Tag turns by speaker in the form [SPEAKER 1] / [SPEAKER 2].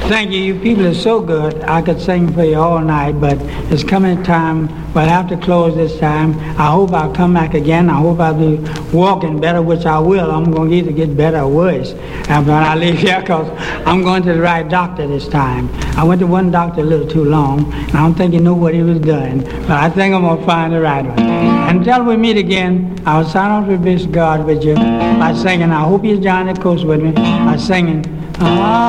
[SPEAKER 1] Thank you. You people are so good. I could sing for you all night, but it's coming time. We'll have to close this time. I hope I'll come back again. I hope I'll be walking better, which I will. I'm going to either get better or worse after I leave here, because I'm going to the right doctor this time. I went to one doctor a little too long, and I don't think he knew what he was doing. But I think I'm going to find the right one. Until we meet again, I'll sign off with this God with you by singing. I hope you join the coast with me by singing.